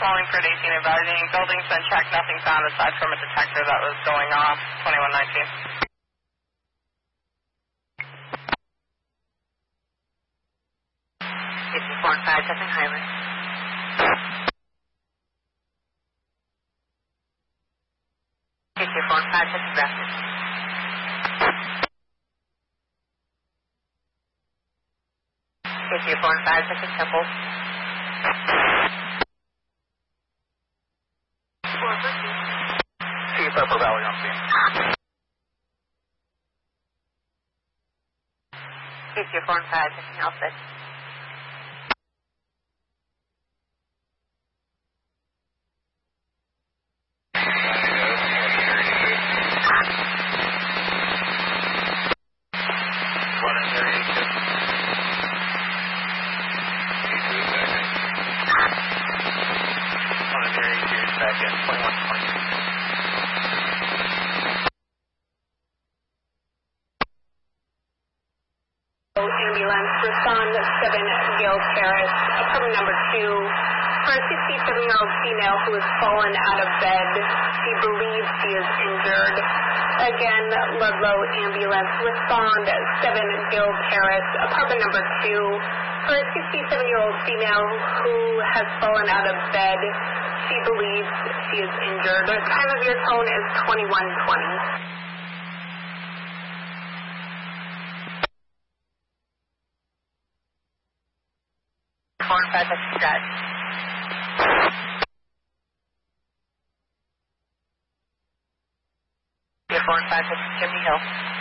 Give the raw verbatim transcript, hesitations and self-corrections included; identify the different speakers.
Speaker 1: calling for eighteen advising. Building's been checked, nothing found aside from a detector that was going off, twenty-one nineteen.
Speaker 2: eighteen four and five, touching highway. eighteen four and five, touching Raptor. eighteen four and five, touching Temple.
Speaker 3: Chief Upper Valley on scene.
Speaker 2: eighteen four and five, touching Alpha.
Speaker 4: Ambulance, respond seven Gale Terrace, apartment number two, for a sixty-seven-year-old female who has fallen out of bed. She believes she is injured. Again, Ludlow Ambulance, respond seven Gale Terrace, apartment number two, for a sixty-seven-year-old female who has fallen out of bed. She believes she is injured. The time of your tone is twenty-one twenty.
Speaker 2: four and five, touching Drive. four and five, touching Chimney Hill.